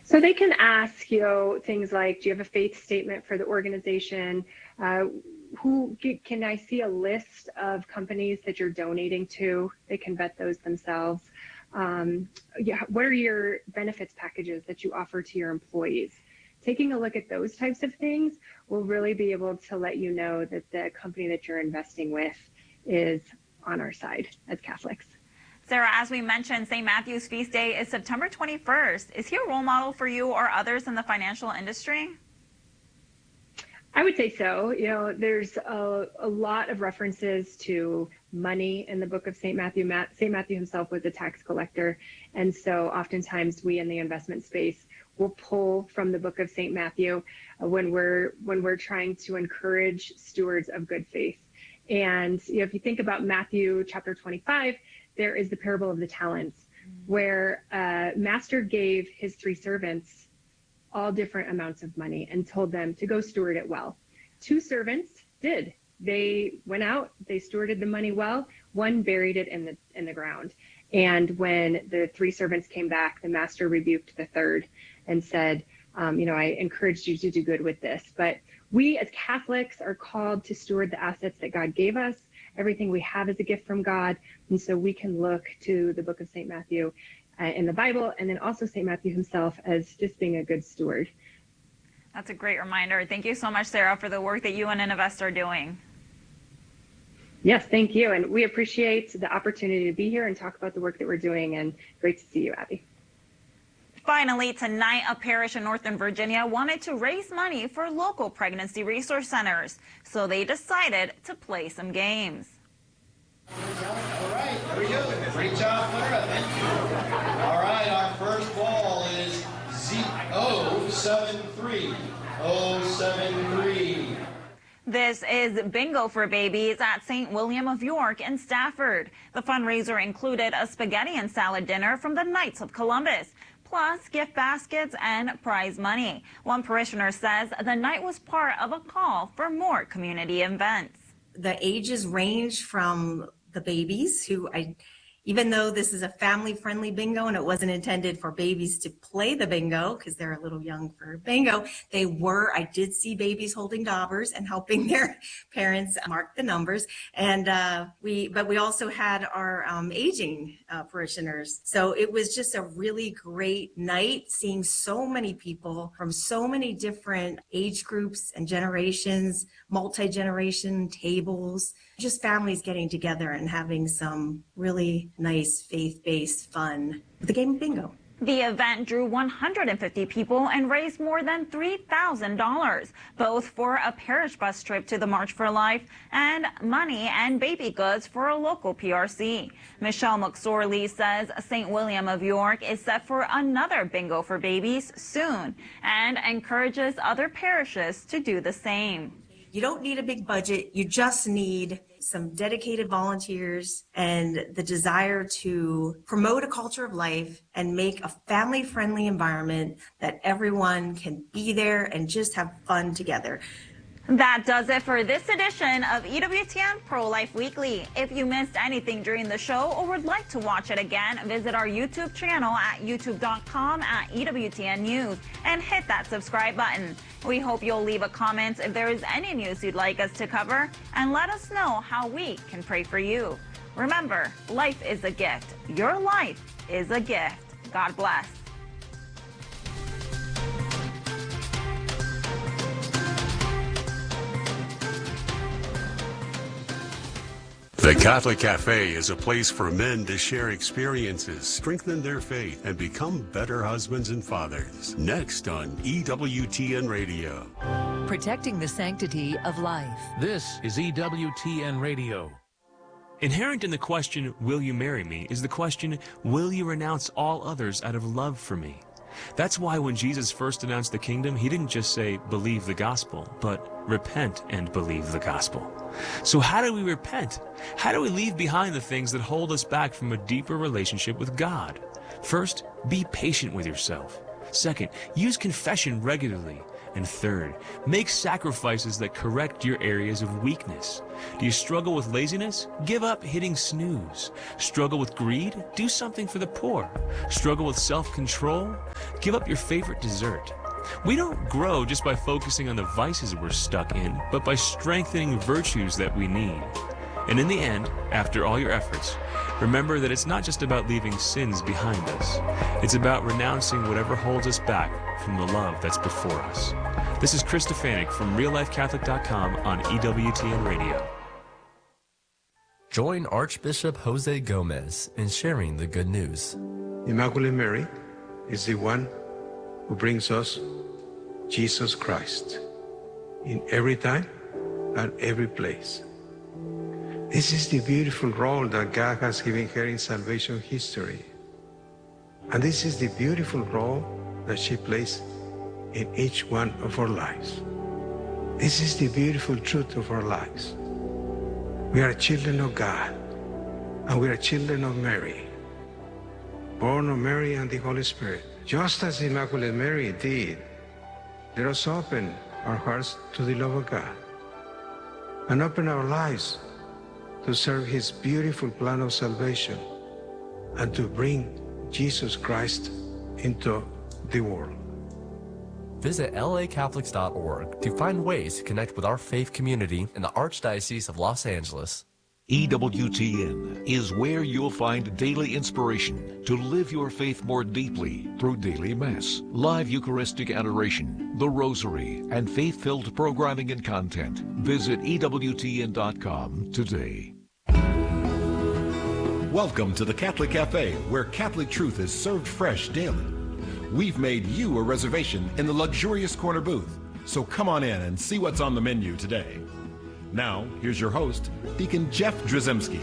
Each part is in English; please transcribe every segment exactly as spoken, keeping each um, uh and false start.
So they can ask, you know, things like, do you have a faith statement for the organization? Uh, who can I see a list of companies that you're donating to? They can vet those themselves. Um, yeah, what are your benefits packages that you offer to your employees? Taking a look at those types of things will really be able to let you know that the company that you're investing with is on our side as Catholics. Sarah, as we mentioned, Saint Matthew's feast day is September twenty-first. Is he a role model for you or others in the financial industry? I would say so. You know, there's a, a lot of references to money in the book of Saint Matthew. Saint Matthew himself was a tax collector. And so oftentimes we in the investment space will pull from the book of Saint Matthew uh, when we're when we're trying to encourage stewards of good faith. And you know, if you think about Matthew chapter twenty-five, there is the parable of the talents, where uh, master gave his three servants all different amounts of money and told them to go steward it well. Two servants did. They went out, they stewarded the money well. One buried it in the in the ground. And when the three servants came back, the master rebuked the third and said, um, you know, I encouraged you to do good with this. But we as Catholics are called to steward the assets that God gave us. Everything we have is a gift from God. And so we can look to the book of Saint Matthew uh, in the Bible, and then also Saint Matthew himself as just being a good steward. That's a great reminder. Thank you so much, Sarah, for the work that you and Innovest are doing. Yes, thank you. And we appreciate the opportunity to be here and talk about the work that we're doing. And great to see you, Abby. Finally, tonight, a parish in Northern Virginia wanted to raise money for local pregnancy resource centers. So they decided to play some games. All right, there we go. Great job, Clara. Thank you. All right, our first ball is Z zero seven three. zero seven three. This is Bingo for Babies at Saint William of York in Stafford. The fundraiser included a spaghetti and salad dinner from the Knights of Columbus, plus gift baskets and prize money. One parishioner says the night was part of a call for more community events. The ages range from the babies who I, even though this is a family-friendly bingo and it wasn't intended for babies to play the bingo because they're a little young for bingo, they were, I did see babies holding daubers and helping their parents mark the numbers. And uh, we, but we also had our um, aging uh, parishioners. So it was just a really great night, seeing so many people from so many different age groups and generations, multi-generation tables, just families getting together and having some really nice faith-based fun with the game of bingo. The event drew one hundred fifty people and raised more than three thousand dollars, both for a parish bus trip to the March for Life and money and baby goods for a local P R C. Michelle McSorley says Saint William of York is set for another Bingo for Babies soon and encourages other parishes to do the same. You don't need a big budget, you just need some dedicated volunteers and the desire to promote a culture of life and make a family-friendly environment that everyone can be there and just have fun together. That does it for this edition of E W T N Pro-Life Weekly. If you missed anything during the show or would like to watch it again, visit our YouTube channel at youtube dot com at E W T N News and hit that subscribe button. We hope you'll leave a comment if there is any news you'd like us to cover and let us know how we can pray for you. Remember, life is a gift. Your life is a gift. God bless. The Catholic Cafe is a place for men to share experiences, strengthen their faith, and become better husbands and fathers. Next on E W T N Radio. Protecting the sanctity of life. This is E W T N Radio. Inherent in the question, will you marry me, is the question, will you renounce all others out of love for me? That's why when Jesus first announced the kingdom, he didn't just say, believe the gospel, but repent and believe the gospel. So how do we repent? How do we leave behind the things that hold us back from a deeper relationship with God? First, be patient with yourself. Second, use confession regularly. And third, make sacrifices that correct your areas of weakness. Do you struggle with laziness? Give up hitting snooze. Struggle with greed? Do something for the poor. Struggle with self-control? Give up your favorite dessert. We don't grow just by focusing on the vices we're stuck in, but by strengthening virtues that we need. And in the end, after all your efforts, remember that it's not just about leaving sins behind us. It's about renouncing whatever holds us back from the love that's before us. This is Chris Stefanik from real life catholic dot com on E W T N Radio. Join Archbishop Jose Gomez in sharing the good news. Immaculate Mary is the one who brings us Jesus Christ in every time and every place. This is the beautiful role that God has given her in salvation history. And this is the beautiful role that she plays in each one of our lives. This is the beautiful truth of our lives. We are children of God, and we are children of Mary, born of Mary and the Holy Spirit. Just as Immaculate Mary did, let us open our hearts to the love of God and open our lives to serve His beautiful plan of salvation and to bring Jesus Christ into the world. Visit L A Catholics dot org to find ways to connect with our faith community in the Archdiocese of Los Angeles. E W T N is where you'll find daily inspiration to live your faith more deeply through daily Mass, live Eucharistic adoration, the Rosary, and faith-filled programming and content. Visit E W T N dot com today. Welcome to the Catholic Cafe, where Catholic truth is served fresh daily. We've made you a reservation in the luxurious corner booth, so come on in and see what's on the menu today. Now, here's your host, Deacon Jeff Drzymski.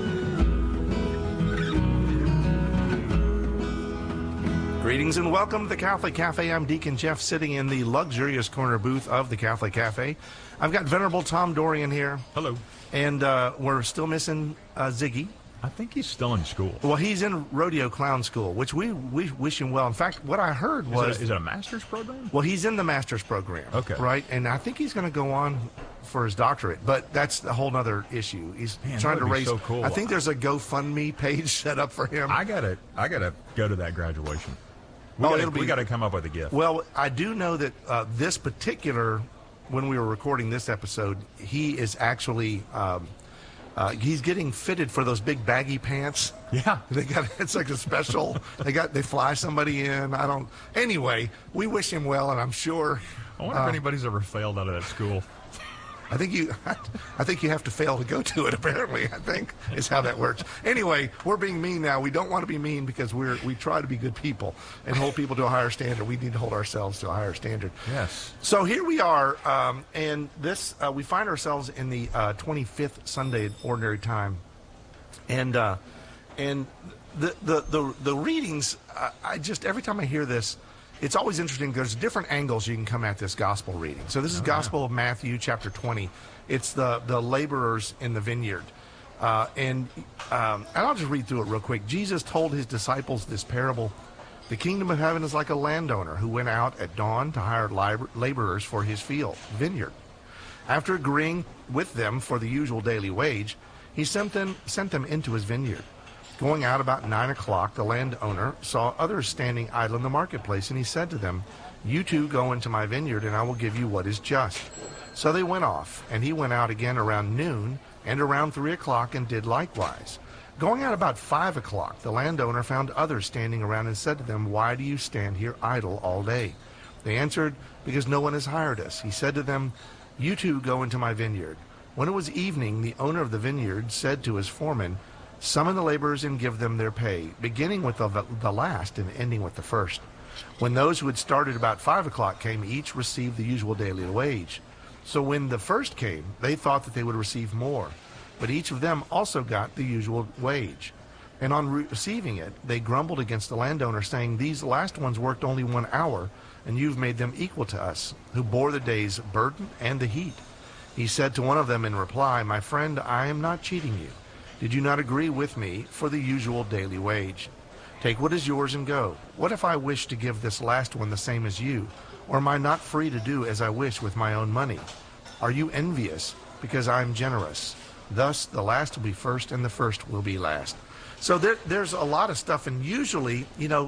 Greetings and welcome to the Catholic Cafe. I'm Deacon Jeff, sitting in the luxurious corner booth of the Catholic Cafe. I've got Venerable Tom Dorian here. Hello. And uh, we're still missing uh, Ziggy. I think he's still in school. Well, he's in rodeo clown school, which we, we wish him well. In fact, what I heard was... Is it a, is it a master's program? Well, he's in the master's program. Okay. Right? And I think he's going to go on for his doctorate, but that's a whole other issue. He's Man, trying to raise... so cool. I think there's a GoFundMe page set up for him. I gotta, I gotta go to that graduation. We Oh, gotta, it'll be- we gotta come up with a gift. Well, I do know that uh, this particular, when we were recording this episode, he is actually... Um, Uh, he's getting fitted for those big baggy pants. Yeah, they got it's like a special. they got they fly somebody in. I don't. Anyway, we wish him well, and I'm sure. I wonder uh, if anybody's ever failed out of that school. I think you. I think you have to fail to go to it. Apparently, I think is how that works. Anyway, we're being mean now. We don't want to be mean because we're we try to be good people and hold people to a higher standard. We need to hold ourselves to a higher standard. Yes. So here we are, um, and this uh, we find ourselves in the uh, twenty-fifth Sunday at Ordinary Time, and uh, and the the the, the readings. I, I just every time I hear this. It's always interesting. There's different angles you can come at this gospel reading. So this is Oh, Gospel yeah. of Matthew, chapter twenty. It's the, the laborers in the vineyard. Uh, and, um, and I'll just read through it real quick. Jesus told his disciples this parable. The kingdom of heaven is like a landowner who went out at dawn to hire labor- laborers for his field, vineyard. After agreeing with them for the usual daily wage, he sent them, sent them into his vineyard. Going out about nine o'clock, the landowner saw others standing idle in the marketplace, and he said to them, "You two go into my vineyard, and I will give you what is just." So they went off, and he went out again around noon, and around three o'clock, and did likewise. Going out about five o'clock, the landowner found others standing around and said to them, "Why do you stand here idle all day?" They answered, "Because no one has hired us." He said to them, "You two go into my vineyard." When it was evening, the owner of the vineyard said to his foreman, "Summon the laborers and give them their pay, beginning with the, the last and ending with the first." When those who had started about five o'clock came, each received the usual daily wage. So when the first came, they thought that they would receive more, but each of them also got the usual wage. And on re- receiving it, they grumbled against the landowner, saying, "These last ones worked only one hour, and you've made them equal to us, who bore the day's burden and the heat." He said to one of them in reply, "My friend, I am not cheating you. Did you not agree with me for the usual daily wage? Take what is yours and go. What if I wish to give this last one the same as you? Or am I not free to do as I wish with my own money? Are you envious because I am generous? Thus the last will be first and the first will be last." So there, there's a lot of stuff, and usually, you know,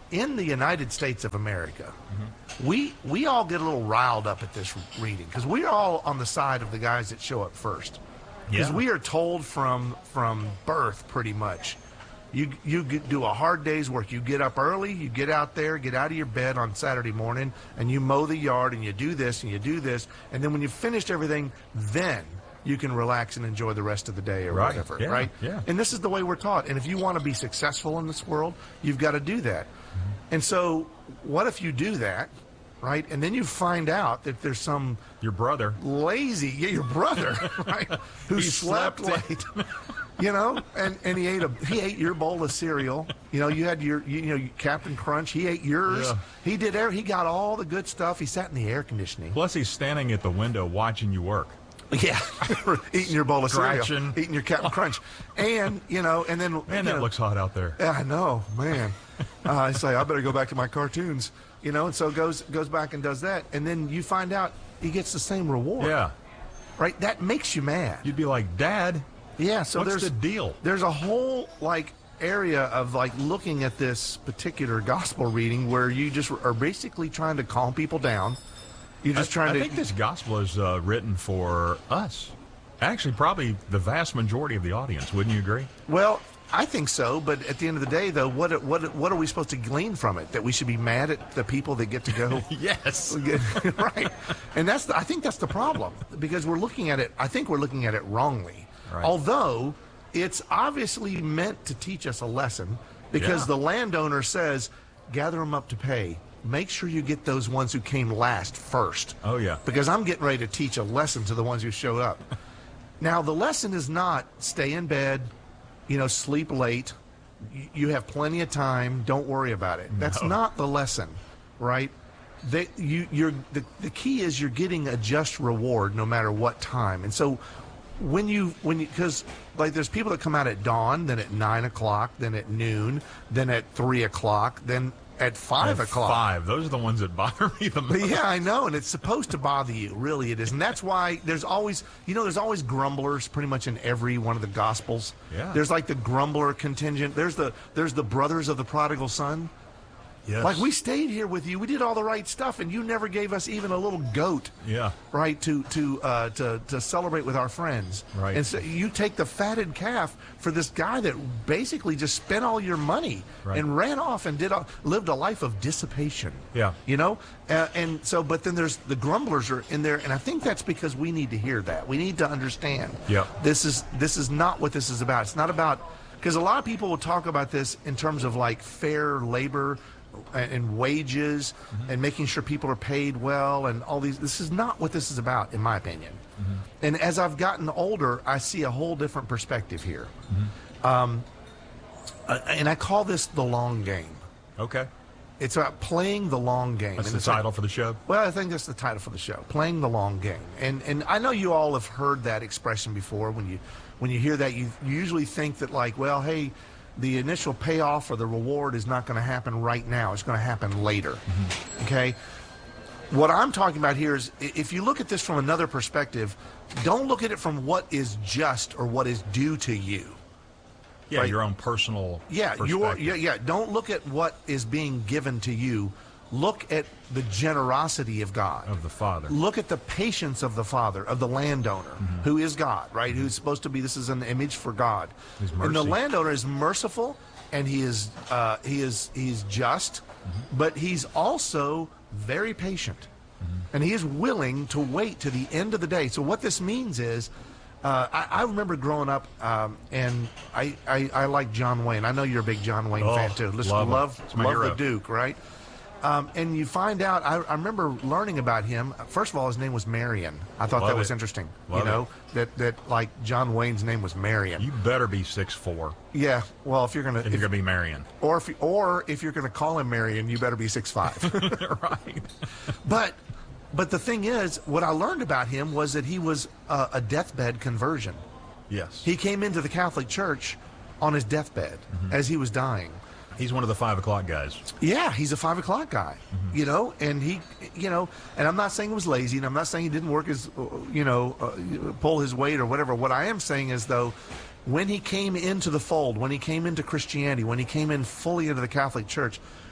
in the United States of America, mm-hmm. we we all get a little riled up at this reading because we're all on the side of the guys that show up first. Because yeah. we are told from from birth pretty much, you you get, do a hard day's work. You get up early, you get out there, get out of your bed on Saturday morning, and you mow the yard, and you do this, and you do this, and then when you've finished everything, then you can relax and enjoy the rest of the day or right. whatever, yeah. right? Yeah. And this is the way we're taught. And if you want to be successful in this world, you've got to do that. Mm-hmm. And so what if you do that, right? And then you find out that there's some... Your brother. Lazy, yeah, your brother, right? Who he slept, slept late, you know? And, and he ate a he ate your bowl of cereal. You know, you had your, you, you know, Captain Crunch. He ate yours. Yeah. He did, air, he got all the good stuff. He sat in the air conditioning. Plus he's standing at the window watching you work. Yeah, eating your bowl of cereal, Scratching. eating your Captain Crunch, and you know, and then man, that know, looks hot out there. Yeah, I know, man. uh, I say I better go back to my cartoons, you know, and so goes goes back and does that, and then you find out he gets the same reward. Yeah, right. That makes you mad. You'd be like, Dad. Yeah. So what's there's the deal? There's a whole like area of like looking at this particular gospel reading where you just are basically trying to calm people down. You're just trying I, to. I think this gospel is uh, written for us. Actually, probably the vast majority of the audience. Wouldn't you agree? Well, I think so. But at the end of the day, though, what what what are we supposed to glean from it? That we should be mad at the people that get to go? Yes. Right. And that's the, I think that's the problem because we're looking at it. I think we're looking at it wrongly. Right. Although it's obviously meant to teach us a lesson because Yeah. the landowner says, "Gather them up to pay." Make sure you get those ones who came last first. Oh, yeah. Because I'm getting ready to teach a lesson to the ones who showed up. Now, the lesson is not stay in bed, you know, sleep late. You have plenty of time. Don't worry about it. That's No. not the lesson, right? They, you, you're, the, the key is you're getting a just reward no matter what time. And so when you, when you, because like there's people that come out at dawn, then at nine o'clock, then at noon, then at three o'clock, then at five At o'clock. Five. Those are the ones that bother me the most. But yeah, I know, and it's supposed to bother you. Really, it is, and that's why there's always, you know, there's always grumblers, pretty much in every one of the Gospels. Yeah. There's like the grumbler contingent. There's the there's the brothers of the prodigal son. Yes. Like we stayed here with you, we did all the right stuff, and you never gave us even a little goat. Yeah. Right to to uh, to to celebrate with our friends. Right. And so you take the fatted calf for this guy that basically just spent all your money Right. and ran off and did a, lived a life of dissipation. Yeah. You know, uh, and so but then there's the grumblers are in there, and I think that's because we need to hear that. We need to understand. Yeah. This is this is not what this is about. It's not about because a lot of people will talk about this in terms of like fair labor and, and wages mm-hmm. and making sure people are paid well and all these. This is not what this is about, in my opinion. Mm-hmm. And as I've gotten older, I see a whole different perspective here. Mm-hmm. Um, uh, and I call this the long game. Okay. It's about playing the long game. That's and the it's like- title for the show? Well, I think that's the title for the show, playing the long game. And and I know you all have heard that expression before. When you when you hear that, you, you usually think that like, well, hey, the initial payoff or the reward is not going to happen right now. It's going to happen later. Mm-hmm. Okay? What I'm talking about here is i- if you look at this from another perspective, don't look at it from what is just or what is due to you. Yeah, Right. your own personal Yeah, your perspective. yeah, yeah. Don't look at what is being given to you. Look at the generosity of God. Of the Father. Look at the patience of the Father, of the landowner, Mm-hmm. who is God, right? Who's supposed to be, this is an image for God. His And the mercy. landowner is merciful, and he is uh, he is he's just, Mm-hmm. but he's also very patient, Mm-hmm. and he is willing to wait to the end of the day. So what this means is, uh, I, I remember growing up, um, and I, I I like John Wayne. I know you're a big John Wayne Oh, fan too. Listen, love him. love He's my love the hero. Duke, right? Um, and you find out, I, I remember learning about him. First of all, his name was Marion. I thought Love that was it. interesting. Love you know, that, that like John Wayne's name was Marion. You better be six foot four Yeah, well, if you're going if to, you're going to be Marion. or if, or if you're going to call him Marion, you better be six five. Right. But, but the thing is, what I learned about him was that he was a, a deathbed conversion. Yes. He came into the Catholic Church on his deathbed Mm-hmm. as he was dying. He's one of the five o'clock guys. Yeah, he's a five o'clock guy, Mm-hmm. you know, and he, you know, and I'm not saying he was lazy, and I'm not saying he didn't work his, uh, you know, uh, pull his weight or whatever. What I am saying is, though, when he came into the fold, when he came into Christianity, when he came in fully into the Catholic Church,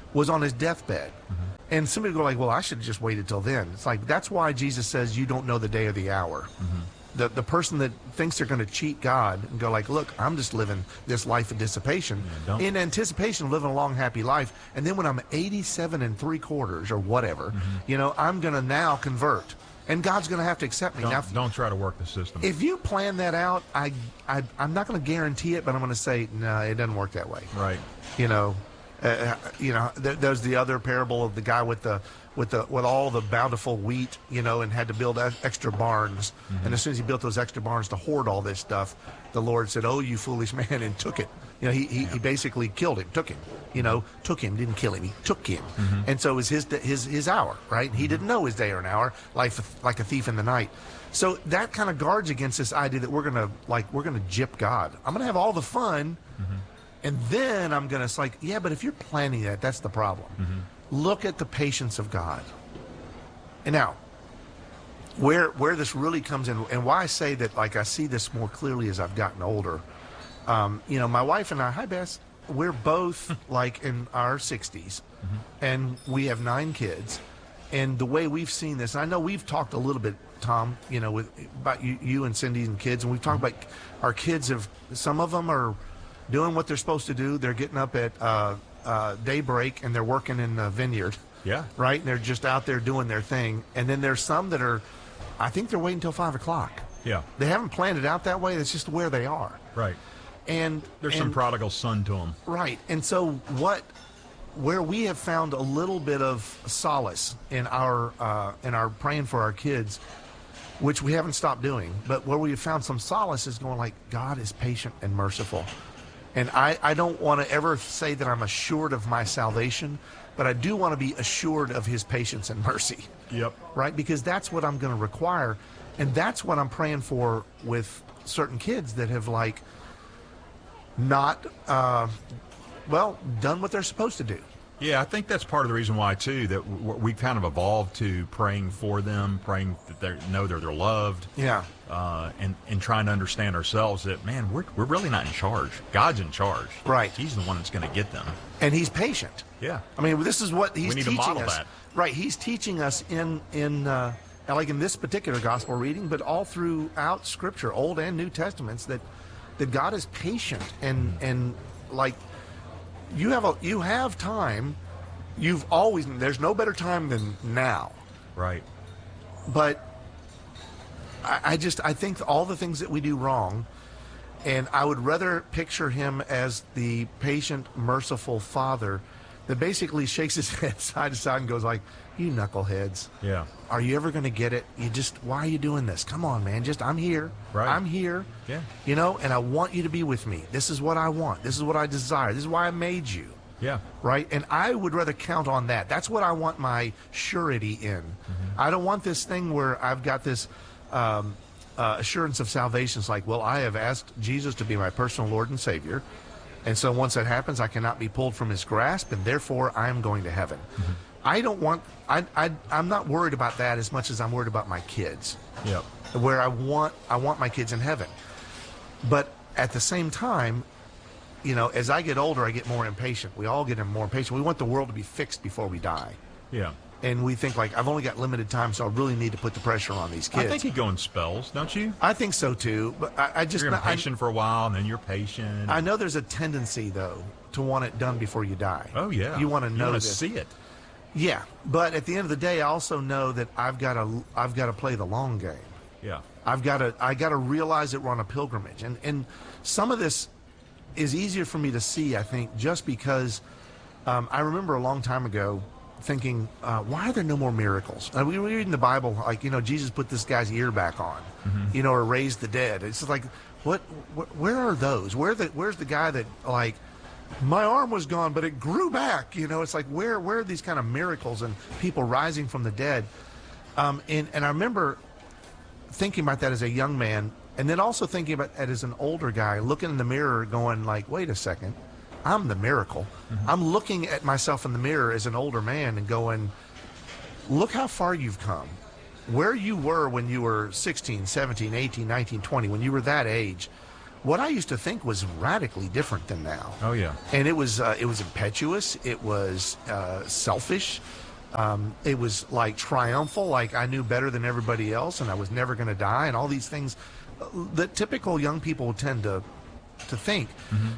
was on his deathbed. Mm-hmm. And somebody go like, well, I should have just waited till then. It's like, that's why Jesus says you don't know the day or the hour. Mm-hmm. The, the person that thinks they're going to cheat God and go like, look, I'm just living this life of dissipation Yeah, in anticipation of living a long, happy life. And then when I'm eighty-seven and three quarters or whatever, Mm-hmm. you know, I'm going to now convert. And God's going to have to accept me. Don't, Now, don't try to work the system. if you plan that out, I, I, I'm not going to guarantee it, but I'm going to say, no, it doesn't work that way. Right. You know, uh, you know, there, there's the other parable of the guy with the with the with all the bountiful wheat, you know, and had to build ex- extra barns. Mm-hmm. And as soon as he built those extra barns to hoard all this stuff, the Lord said, "Oh, you foolish man," and took it. You know, he he, Yeah. he basically killed him, took him. You know, took him, didn't kill him. He took him. Mm-hmm. And so it was his his his hour, right? He didn't know his day or an hour, like like a thief in the night. So that kind of guards against this idea that we're gonna like we're gonna gyp God. I'm gonna have all the fun. Mm-hmm. And then I'm going to, it's like, yeah, but if you're planning that, that's the problem. Mm-hmm. Look at the patience of God. And now, where where this really comes in, and why I say that, like, I see this more clearly as I've gotten older. Um, you know, my wife and I, hi, Bess, we're both, like, in our sixties, Mm-hmm. and we have nine kids. And the way we've seen this, and I know we've talked a little bit, Tom, you know, with about you, you and Cindy and kids, and we've talked about our kids have, some of them are doing what they're supposed to do. They're getting up at uh, uh, daybreak and they're working in the vineyard. Yeah. Right? And they're just out there doing their thing. And then there's some that are, I think they're waiting until five o'clock. Yeah. They haven't planned it out that way. That's just where they are. Right. And There's and, some prodigal son to them. Right. And so what, where we have found a little bit of solace in our, uh, in our praying for our kids, which we haven't stopped doing, but where we have found some solace is going like, God is patient and merciful. And I, I don't want to ever say that I'm assured of my salvation, but I do want to be assured of his patience and mercy. Yep. Right? Because that's what I'm going to require. And that's what I'm praying for with certain kids that have, like, not, uh, well, done what they're supposed to do. Yeah, I think that's part of the reason why, too, that w- we kind of evolved to praying for them, praying that they know that they're loved. Yeah. Uh, and, and trying to understand ourselves that, man, we're, we're really not in charge. God's in charge. Right. He's the one that's going to get them. And he's patient. Yeah. I mean, this is what he's We need to teaching model us. that. Right. He's teaching us in, in uh, like in this particular gospel reading, but all throughout Scripture, Old and New Testaments, that, that God is patient and, and like, you have a you have time. You've always there's no better time than now. Right. But I, I just I think all the things that we do wrong, and I would rather picture him as the patient, merciful father that basically shakes his head side to side and goes like, "You knuckleheads. Yeah. Are you ever going to get it? You just why are you doing this? Come on, man. Just I'm here. Right. I'm here. Yeah. You know, and I want you to be with me. This is what I want. This is what I desire. This is why I made you." Yeah. Right? And I would rather count on that. That's what I want my surety in. Mm-hmm. I don't want this thing where I've got this um, uh, assurance of salvation. It's like, well, I have asked Jesus to be my personal Lord and Savior. And so once that happens, I cannot be pulled from his grasp, and therefore I am going to heaven. Mm-hmm. I don't want, I, I, I'm not worried about that as much as I'm worried about my kids. Yep. Where I want, I want my kids in heaven. But at the same time, you know, as I get older, I get more impatient. We all get more impatient. We want the world to be fixed before we die. Yeah. And we think, like, I've only got limited time, so I really need to put the pressure on these kids. I think you go in spells, don't you? I think so, too. But I, I just... You're not, impatient I, for a while, and then you're patient. I know there's a tendency, though, to want it done before you die. Oh, yeah. You want to know You want this. to see it. Yeah. But at the end of the day, I also know that I've got to I've got to play the long game. Yeah. I've got to I got to realize that we're on a pilgrimage. And, and some of this is easier for me to see, I think, just because um, I remember a long time ago thinking, uh, why are there no more miracles? And we were reading the Bible, like, you know, Jesus put this guy's ear back on, mm-hmm. you know, or raised the dead. It's just like, what, wh- where are those? Where the, where's the guy that, like, my arm was gone, but it grew back? You know, it's like, where, where are these kind of miracles and people rising from the dead? Um, and, and I remember thinking about that as a young man, and then also thinking about it as an older guy, looking in the mirror going like, wait a second, I'm the miracle. Mm-hmm. I'm looking at myself in the mirror as an older man and going, look how far you've come. Where you were when you were sixteen, seventeen, eighteen, nineteen, twenty, when you were that age, what I used to think was radically different than now. Oh yeah. And it was uh, it was impetuous. It was uh, selfish. Um, it was like triumphal, like I knew better than everybody else, and I was never going to die, and all these things that typical young people tend to to think. Mm-hmm.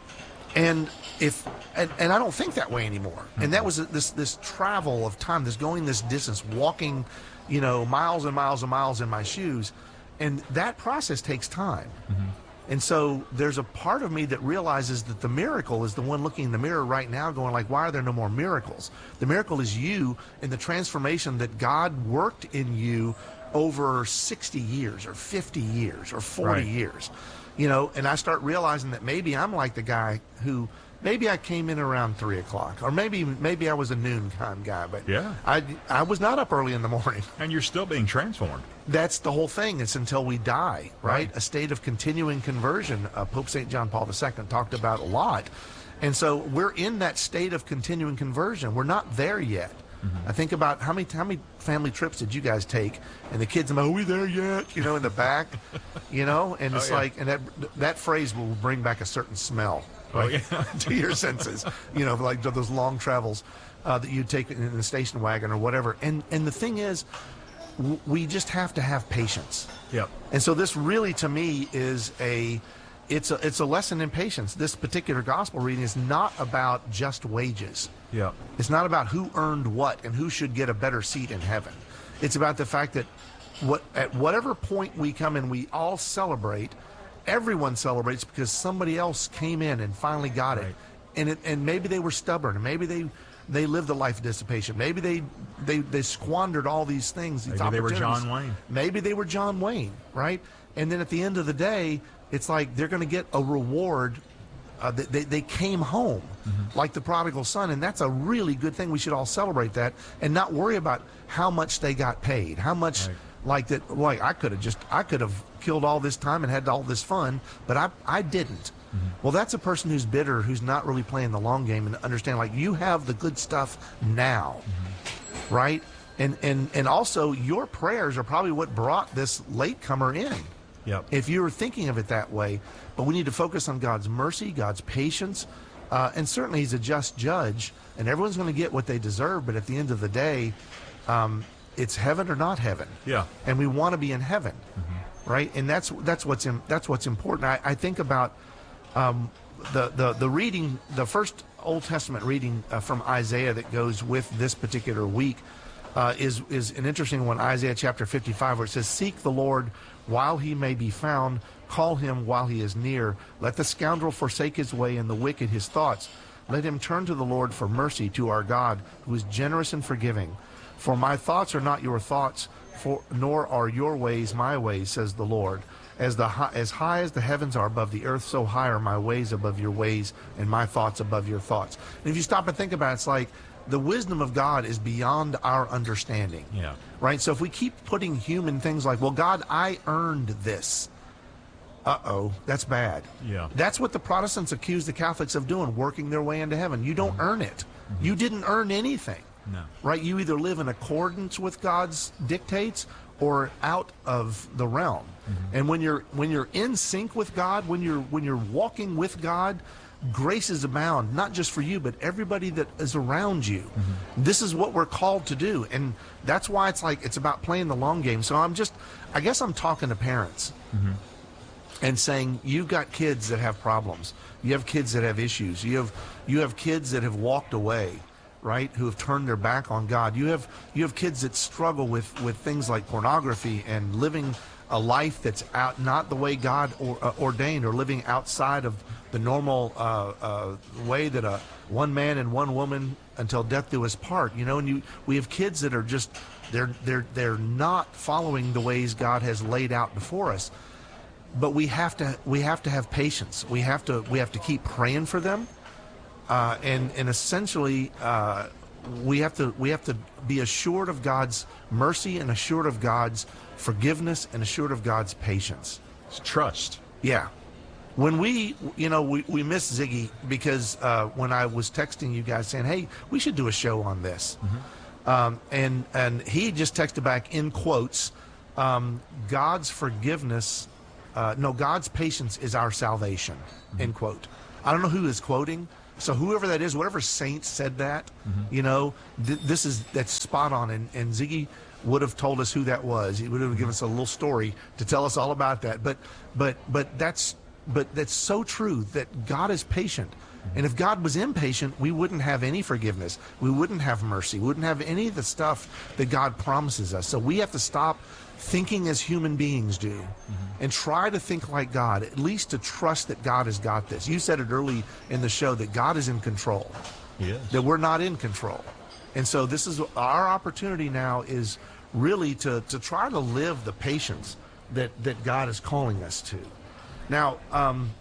And if and, and I don't think that way anymore. Mm-hmm. And that was this this travel of time, this going this distance, walking, you know, miles and miles and miles in my shoes, and that process takes time. Mm-hmm. And so there's a part of me that realizes that the miracle is the one looking in the mirror right now going like, why are there no more miracles? The miracle is you and the transformation that God worked in you over sixty years or fifty years or forty Right. years. You know, and I start realizing that maybe I'm like the guy who, maybe I came in around three o'clock, or maybe maybe I was a noon time guy, but Yeah. I, I was not up early in the morning. And you're still being transformed. That's the whole thing. It's until we die, right? Right. A state of continuing conversion. Uh, Pope Saint John Paul the Second talked about a lot. And so we're in that state of continuing conversion. We're not there yet. Mm-hmm. I think about how many how many family trips did you guys take? And the kids, are we there yet? You know, in the back, you know, and Oh, it's yeah. like, and that that phrase will bring back a certain smell, Oh, right, yeah. to your senses. You know, like those long travels uh, that you take in the station wagon or whatever. And and the thing is, w- we just have to have patience. Yep. And so this really, to me, is a it's a it's a lesson in patience. This particular gospel reading is not about just wages. Yep. It's not about who earned what and who should get a better seat in heaven. It's about the fact that what at whatever point we come in, we all celebrate. Everyone celebrates because somebody else came in and finally got it. Right. And it, and maybe they were stubborn, and maybe they they lived a life of dissipation. Maybe they they they squandered all these things. These Maybe they were opportunities. John Wayne. Maybe they were John Wayne, right? And then at the end of the day, it's like they're going to get a reward. Uh, they, they, they came home Mm-hmm. like the prodigal son, and that's a really good thing. We should all celebrate that and not worry about how much they got paid, how much Right. like that. Like I could have just, I could have killed all this time and had all this fun, but I, I didn't. Mm-hmm. Well, that's a person who's bitter, who's not really playing the long game and understand like you have the good stuff now, Mm-hmm. right? And and and also your prayers are probably what brought this latecomer in. Yep. If you were thinking of it that way, but we need to focus on God's mercy, God's patience, uh, and certainly He's a just judge, and everyone's going to get what they deserve. But at the end of the day, um, it's heaven or not heaven. Yeah. And we want to be in heaven, Mm-hmm. right? And that's that's what's in, that's what's important. I, I think about um, the the the reading, the first Old Testament reading uh, from Isaiah that goes with this particular week. Uh, is is an interesting one, Isaiah chapter fifty-five, where it says, "Seek the Lord while he may be found, call him while he is near. Let the scoundrel forsake his way and the wicked his thoughts. Let him turn to the Lord for mercy, to our God, who is generous and forgiving. For my thoughts are not your thoughts, for nor are your ways my ways, says the Lord. As the hi- as high as the heavens are above the earth, so high are my ways above your ways, and my thoughts above your thoughts." And if you stop and think about it, it's like the wisdom of God is beyond our understanding. Yeah. Right? So if we keep putting human things like, well, God, I earned this. Uh-oh, that's bad. Yeah. That's what the Protestants accuse the Catholics of doing, working their way into heaven. You don't earn it. You didn't earn anything. No. Right? You either live in accordance with God's dictates or out of the realm. And when you're when you're in sync with God, when you're when you're walking with God, graces abound, not just for you, but everybody that is around you. Mm-hmm. This is what we're called to do. And that's why it's like it's about playing the long game. So I'm just I guess I'm talking to parents Mm-hmm. and saying, you've got kids that have problems. You have kids that have issues. You have you have kids that have walked away, right? Who have turned their back on God. You have you have kids that struggle with with things like pornography and living a life that's out not the way God or, uh, ordained, or living outside of the normal uh, uh, way that a one man and one woman until death do us part. You know, and you we have kids that are just they're they're they're not following the ways God has laid out before us. But we have to we have to have patience. We have to we have to keep praying for them, uh, and and essentially uh, we have to we have to be assured of God's mercy and assured of God's forgiveness and assured of God's patience. It's trust. Yeah. When we, you know, we, we miss Ziggy because uh, when I was texting you guys saying, hey, we should do a show on this. Mm-hmm. Um, and, and he just texted back in quotes, um, God's forgiveness uh, no, God's patience is our salvation, mm-hmm. end quote. I don't know who is quoting. So whoever that is, whatever saint said that, mm-hmm. you know, th- this is, that's spot on. And, and Ziggy would have told us who that was. He would have given us a little story to tell us all about that. But, but, but that's, but that's so true that God is patient. And if God was impatient, we wouldn't have any forgiveness. We wouldn't have mercy. We wouldn't have any of the stuff that God promises us. So we have to stop thinking as human beings do mm-hmm. and try to think like God, at least to trust that God has got this. You said it early in the show that God is in control, yes. that we're not in control. And so this is our opportunity now is really to, to try to live the patience that, that God is calling us to. Now, um,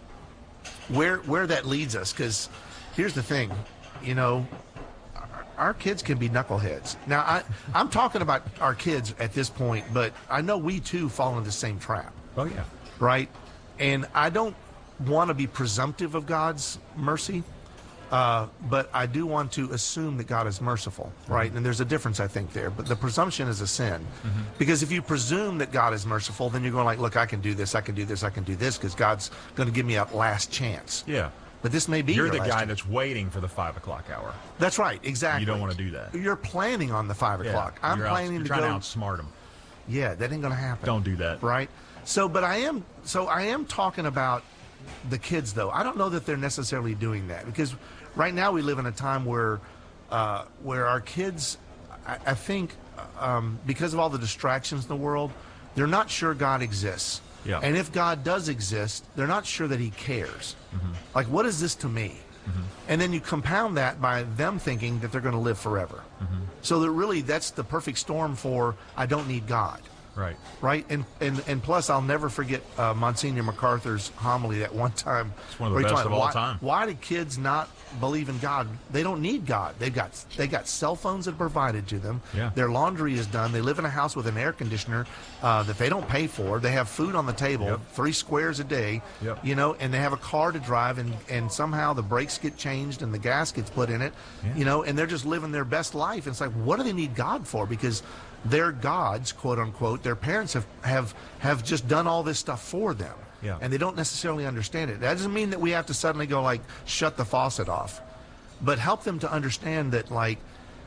where where that leads us, because here's the thing, you know, our, our kids can be knuckleheads. Now, I, I'm talking about our kids at this point, but I know we too fall into the same trap. Oh, yeah. Right? And I don't want to be presumptive of God's mercy, uh, but I do want to assume that God is merciful, right? Mm-hmm. And there's a difference, I think, there. But the presumption is a sin. Mm-hmm. Because if you presume that God is merciful, then you're going like, look, I can do this, I can do this, I can do this, because God's going to give me a last chance. Yeah. But this may be You're your the last guy chance. that's waiting for the five o'clock hour. That's right, exactly. You don't want to do that. You're planning on the five yeah. o'clock. I'm you're planning out, to trying go. to outsmart them. Yeah, that ain't going to happen. Don't do that. Right? So, but I am, so I am talking about the kids, though. I don't know that they're necessarily doing that, because right now we live in a time where, uh, where our kids, I, I think, um, because of all the distractions in the world, they're not sure God exists. Yeah. And if God does exist, they're not sure that he cares. Mm-hmm. Like, what is this to me? Mm-hmm. And then you compound that by them thinking that they're going to live forever. Mm-hmm. So that really, that's the perfect storm for, I don't need God. Right. Right. And, and and plus, I'll never forget uh, Monsignor MacArthur's homily that one time. It's one of the best of all why, time. Why do kids not believe in God? They don't need God. They've got they got cell phones that are provided to them. Yeah. Their laundry is done. They live in a house with an air conditioner uh, that they don't pay for. They have food on the table, yep. three squares a day. Yep. You know, and they have a car to drive, and, and somehow the brakes get changed and the gas gets put in it. Yeah. You know, and they're just living their best life. And it's like, what do they need God for? Because their gods, quote unquote, their parents have, have, have just done all this stuff for them. Yeah. And they don't necessarily understand it. That doesn't mean that we have to suddenly go like, shut the faucet off. But help them to understand that, like,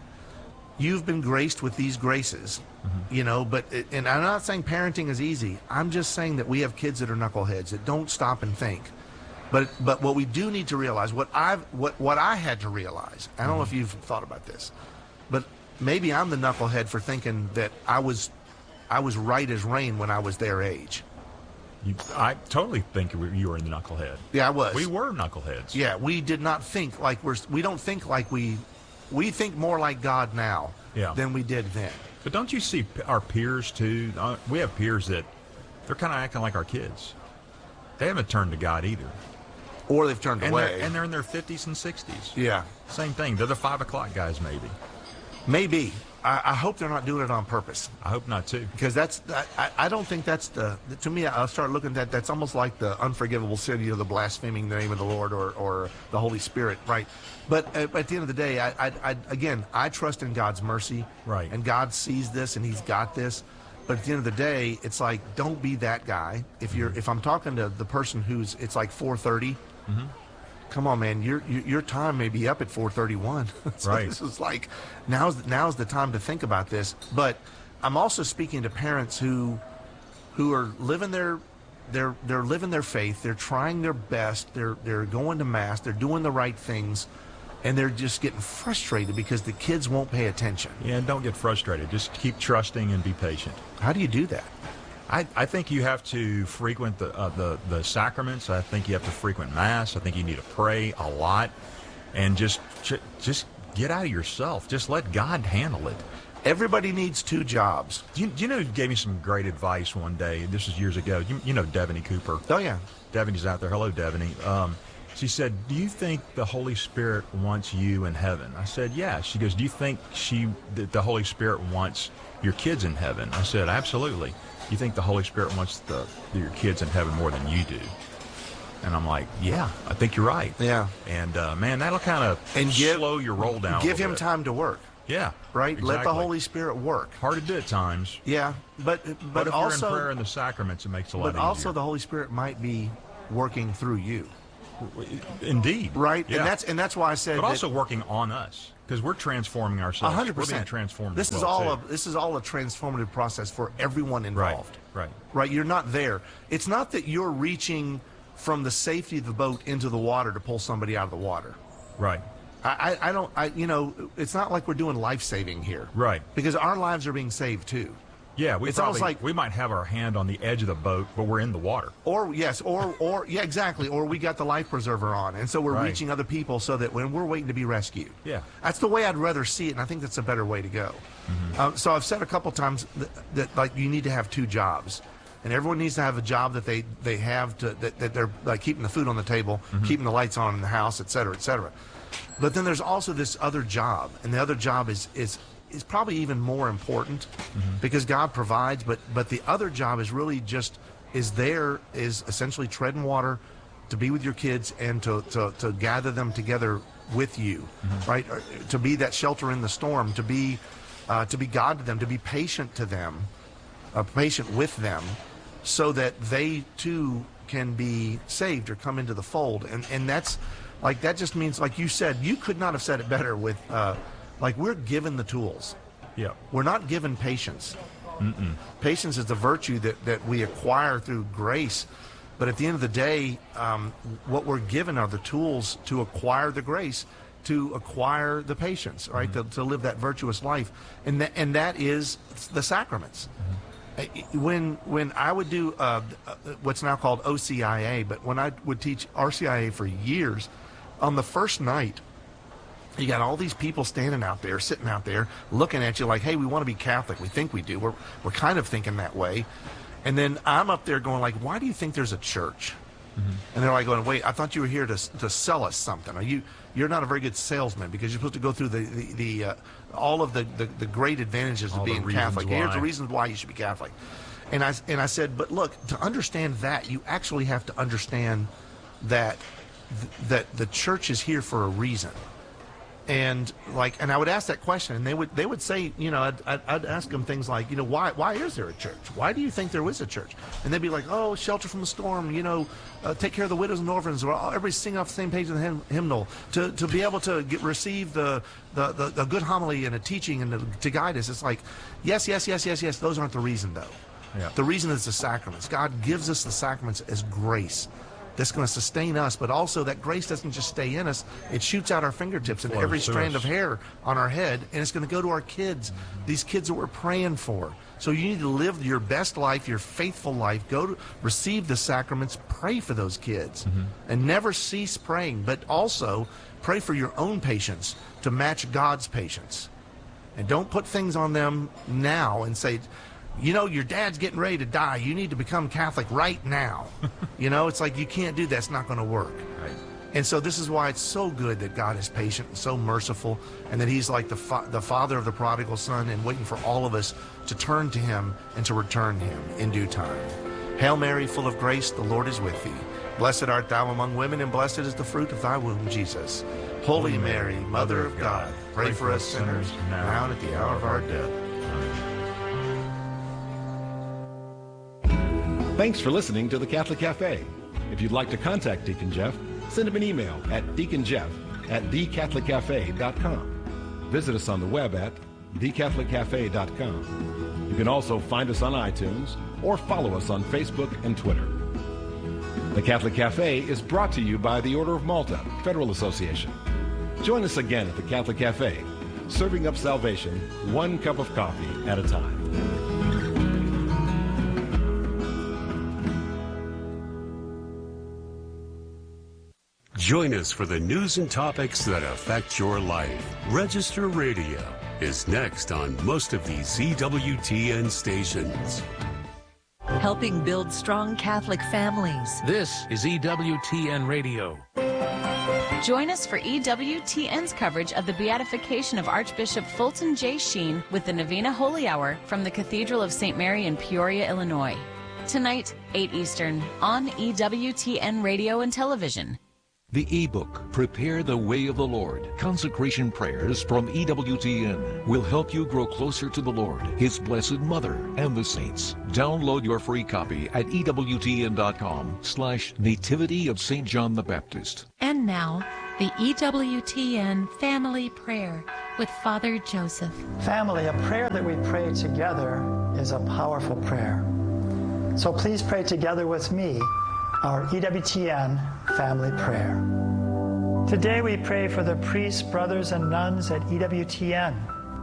you've been graced with these graces, mm-hmm. you know, but, it, and I'm not saying parenting is easy. I'm just saying that we have kids that are knuckleheads that don't stop and think. But, but what we do need to realize, what I've, what, what I had to realize, I don't mm-hmm. know if you've thought about this, but maybe I'm the knucklehead for thinking that I was, I was right as rain when I was their age. You, I totally think you were the knucklehead. Yeah, I was. We were knuckleheads. Yeah, we did not think like we're. We don't think like we. We think more like God now yeah. than we did then. But don't you see our peers too? Uh, we have peers that they're kind of acting like our kids. They haven't turned to God either. Or they've turned and away. They're, and they're in their fifties and sixties. Yeah. Same thing. They're the five o'clock guys, maybe. Maybe. I, I hope they're not doing it on purpose. I hope not too. Because that's, I, I don't think that's the, to me, I'll start looking at that, that's almost like the unforgivable sin, you know, the blaspheming the name of the Lord or, or the Holy Spirit, right? But at, at the end of the day, I, I, I, again, I trust in God's mercy. Right. And God sees this and he's got this. But at the end of the day, it's like, don't be that guy. If you're, mm-hmm. if I'm talking to the person who's, it's like four thirty, mm-hmm. come on, man, your your time may be up at four thirty-one. So right. This is like, now's now's the time to think about this. But I'm also speaking to parents who who are living their they're they're living their faith. They're trying their best. They're they're going to mass. They're doing the right things, and they're just getting frustrated because the kids won't pay attention. Yeah, and don't get frustrated. Just keep trusting and be patient. How do you do that? I, I think you have to frequent the, uh, the the sacraments. I think you have to frequent Mass. I think you need to pray a lot, and just just get out of yourself. Just let God handle it. Everybody needs two jobs. Do you, do you know who gave me some great advice one day? This was years ago. You, you know Devaney Cooper. Oh, yeah. Devaney's out there. Hello, Devaney. Um, she said, do you think the Holy Spirit wants you in heaven? I said, yeah. She goes, do you think she that the Holy Spirit wants your kids in heaven? I said, absolutely. You think the Holy Spirit wants the, your kids in heaven more than you do? And I'm like, yeah, I think you're right. Yeah. And, uh, man, that'll kind of slow your roll down Give him bit. time to work. Yeah. Right? Exactly. Let the Holy Spirit work. Hard to do at times. Yeah, but but, But if also you're in prayer and the sacraments, it makes it a lot but easier. also the Holy Spirit might be working through you. Indeed. Right? Yeah. And that's and that's why I said But that also working on us, because we're transforming A ourselves. hundred We're being percent transformed. This as is well, all too. a this is all a transformative process for everyone involved. Right. Right. You're not there. It's not that you're reaching from the safety of the boat into the water to pull somebody out of the water. Right. I, I, I don't. I you know, it's not like we're doing life saving here. Right. Because our lives are being saved too. Yeah, we It's probably, almost like- we might have our hand on the edge of the boat, but we're in the water. Or yes, or or yeah, exactly. Or we got the life preserver on, and so we're Right. reaching other people so that when we're waiting to be rescued. Yeah. That's the way I'd rather see it, and I think that's a better way to go. Mm-hmm. Uh, so I've said a couple times that, that like you need to have two jobs, and everyone needs to have a job that they they have to that, that they're like keeping the food on the table, Mm-hmm. keeping the lights on in the house, et cetera, et cetera. But then there's also this other job, and the other job is is is probably even more important Mm-hmm. because God provides. But but the other job is really just is there is essentially treading water, to be with your kids and to to, to gather them together with you, Mm-hmm. right? Or to be that shelter in the storm, to be uh, to be God to them, to be patient to them, uh, patient with them, so that they too can be saved or come into the fold. And and that's like that just means, like you said, you could not have said it better with uh, like we're given the tools. Yeah. We're not given patience. Mm-mm. Patience is the virtue that, that we acquire through grace. But at the end of the day, um, what we're given are the tools to acquire the grace, to acquire the patience, right? Mm-hmm. To, to live that virtuous life. And that, and that is the sacraments. Mm-hmm. When when I would do uh, what's now called O C I A, but when I would teach R C I A for years, on the first night, you got all these people standing out there, sitting out there, looking at you like, hey, we want to be Catholic. We think we do. We're, we're kind of thinking that way. And then I'm up there going like, why do you think there's a church? Mm-hmm. And they're like going, wait, I thought you were here to to sell us something. Are you, you're not a very good salesman because you're supposed to go through the, the, the uh, all of the, the, the great advantages All of the being reasons Catholic. Here's why. the reasons why you should be Catholic. And I, and I said, but look, to understand that, you actually have to understand that th- that the church is here for a reason. And like, and I would ask that question, and they would they would say, you know, I'd, I'd, I'd ask them things like, you know, why why is there a church? Why do you think there is a church? And they'd be like, oh, shelter from the storm, you know, uh, take care of the widows and orphans, or everybody sing off the same page of the hymn, hymnal, to, to be able to get receive the the, the the good homily and a teaching and to, to guide us. It's like, yes, yes, yes, yes, yes. Those aren't the reason though. Yeah. The reason is the sacraments. God gives us the sacraments as grace. That's going to sustain us, but also that grace doesn't just stay in us. It shoots out our fingertips and Flows every through strand us. of hair on our head, and it's going to go to our kids, these kids that we're praying for. So you need to live your best life, your faithful life. Go to receive the sacraments, pray for those kids, Mm-hmm. and never cease praying, but also pray for your own patience to match God's patience. And don't put things on them now and say, you know, your dad's getting ready to die. You need to become Catholic right now. You know, it's like you can't do that. It's not going to work. Right. And so this is why it's so good that God is patient and so merciful, and that he's like the fa- the father of the prodigal son and waiting for all of us to turn to him and to return him in due time. Hail Mary, full of grace, the Lord is with thee. Blessed art thou among women, and blessed is the fruit of thy womb, Jesus. Holy Mary, Mother of God, pray for us sinners, now and at the hour of our death. Thanks for listening to the Catholic Cafe. If you'd like to contact Deacon Jeff, send him an email at deaconjeff at the catholic cafe dot com. Visit us on the web at the catholic cafe dot com. You can also find us on iTunes or follow us on Facebook and Twitter. The Catholic Cafe is brought to you by the Order of Malta Federal Association. Join us again at the Catholic Cafe, serving up salvation one cup of coffee at a time. Join us for the news and topics that affect your life. Register Radio is next on most of these E W T N stations. Helping build strong Catholic families. This is E W T N Radio. Join us for E W T N's coverage of the beatification of Archbishop Fulton J. Sheen with the Novena Holy Hour from the Cathedral of Saint Mary in Peoria, Illinois. Tonight, eight Eastern, on E W T N Radio and Television. The ebook, Prepare the Way of the Lord, Consecration Prayers from E W T N, will help you grow closer to the Lord, His Blessed Mother, and the saints. Download your free copy at ewtn.com slash Nativity of Saint John the Baptist. And now, the E W T N Family Prayer with Father Joseph. Family, a prayer that we pray together is a powerful prayer. So please pray together with me our E W T N Family Prayer. Today we pray for the priests, brothers, and nuns at E W T N.